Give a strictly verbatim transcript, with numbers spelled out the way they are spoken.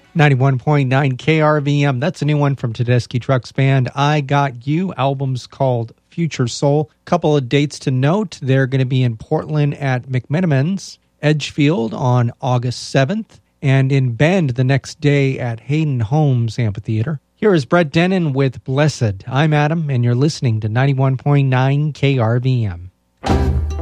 ninety-one point nine K R V M. That's a new one from Tedeschi Trucks Band. I Got You. Album's called Future Soul. Couple of dates to note. They're going to be in Portland at McMenamins, Edgefield on August seventh, and in Bend the next day at Hayden Homes Amphitheater. Here is Brett Dennen with Blessed. I'm Adam, and you're listening to ninety-one point nine K R V M.